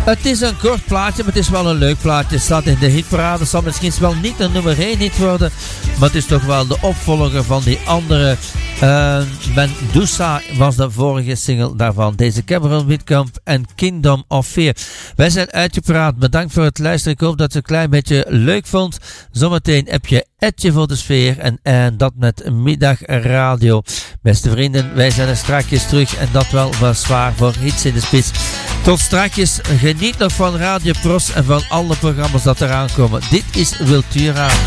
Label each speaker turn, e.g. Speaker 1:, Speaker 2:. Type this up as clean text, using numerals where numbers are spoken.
Speaker 1: Het is een kort plaatje, maar het is wel een leuk plaatje. Het staat in de hitparade. Het zal misschien wel niet een nummer 1 hit worden, maar het is toch wel de opvolger van die andere. Medusa was de vorige single daarvan. Deze Cameron Whitcomb en Kingdom of Fear. Wij zijn uitgepraat. Bedankt voor het luisteren. Ik hoop dat je het een klein beetje leuk vond. Zometeen heb je Etje voor de sfeer en dat met middagradio. Beste vrienden, wij zijn er strakjes terug en dat wel zwaar voor Hits in de Spits. Tot strakjes. Geniet nog van Radio Pros en van alle programma's dat eraan komen. Dit is Wiltura.